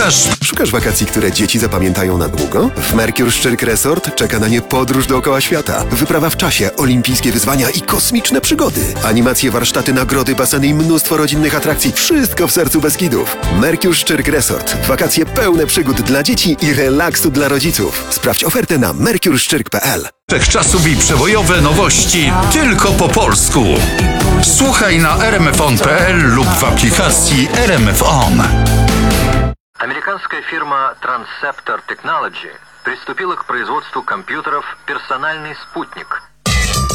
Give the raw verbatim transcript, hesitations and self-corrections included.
Szukasz... Szukasz wakacji, które dzieci zapamiętają na długo? W Mercure Szczyrk Resort czeka na nie podróż dookoła świata. Wyprawa w czasie, olimpijskie wyzwania i kosmiczne przygody. Animacje, warsztaty, nagrody, baseny i mnóstwo rodzinnych atrakcji. Wszystko w sercu Beskidów. Mercure Szczyrk Resort. Wakacje pełne przygód dla dzieci i relaksu dla rodziców. Sprawdź ofertę na mercure szczyrk kropka p l. Wszechczasów i przebojowe nowości tylko po polsku. Słuchaj na r m f on kropka p l lub w aplikacji R M F On. Американская фирма Transceptor Technology приступила к производству компьютеров «Персональный спутник»,